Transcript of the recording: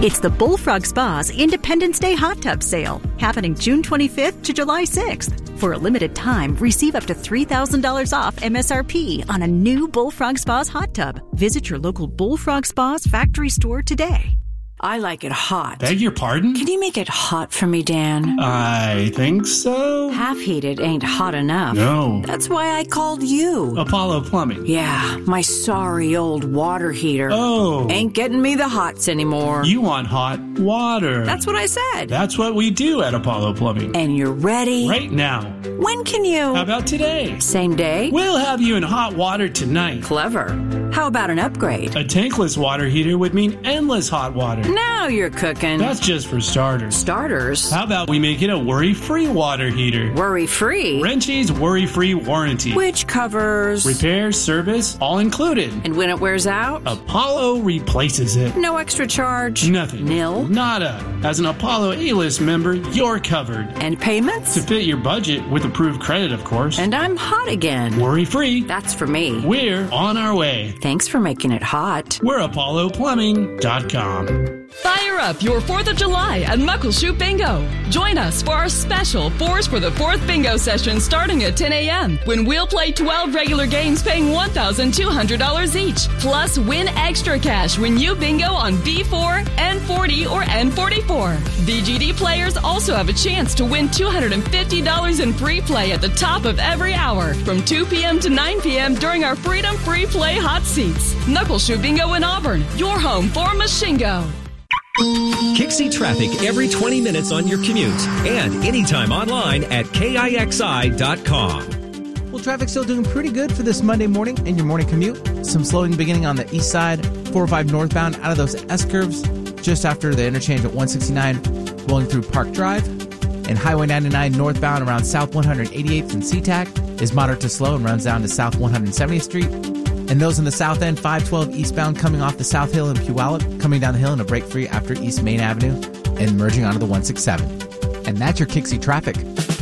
It's the Bullfrog Spa's Independence Day Hot Tub Sale, happening June 25th to July 6th. For a limited time, receive up to $3,000 off MSRP on a new Bullfrog Spa's hot tub. Visit your local Bullfrog Spa's factory store today. I like it hot. Beg your pardon? Can you make it hot for me, Dan? I think so. Half heated ain't hot enough. No. That's why I called you. Apollo Plumbing. Yeah, my sorry old water heater. Oh. Ain't getting me the hots anymore. You want hot water. That's what I said. That's what we do at Apollo Plumbing. And you're ready? Right now. When can you? How about today? Same day? We'll have you in hot water tonight. Clever. How about an upgrade? A tankless water heater would mean endless hot water. Now you're cooking. That's just for starters. Starters? How about we make it a worry-free water heater? Worry-free? Wrenchie's worry-free warranty. Which covers? Repair, service, all included. And when it wears out? Apollo replaces it. No extra charge? Nothing. Nil? Nada. As an Apollo A-List member, you're covered. And payments? To fit your budget with approved credit, of course. And I'm hot again. Worry-free. That's for me. We're on our way. Thanks for making it hot. We're ApolloPlumbing.com. Fire up your 4th of July at Muckleshoot Bingo. Join us for our special 4s for the 4th bingo session starting at 10 a.m. when we'll play 12 regular games paying $1,200 each. Plus, win extra cash when you bingo on B4, N40, or N44. VGD players also have a chance to win $250 in free play at the top of every hour from 2 p.m. to 9 p.m. during our Freedom Free Play Hot Seats. Muckleshoot Bingo in Auburn, your home for Mashingo. Kixie traffic every 20 minutes on your commute and anytime online at KIXI.com. Well, traffic's still doing pretty good for this Monday morning in your morning commute. Some slowing beginning on the east side, 405 northbound out of those S-curves just after the interchange at 169 rolling through Park Drive. And Highway 99 northbound around South 188th and SeaTac is moderate to slow and runs down to South 170th Street. And those in the south end, 512 eastbound coming off the South Hill in Puyallup, coming down the hill in a break free after East Main Avenue and merging onto the 167. And that's your Kixie traffic.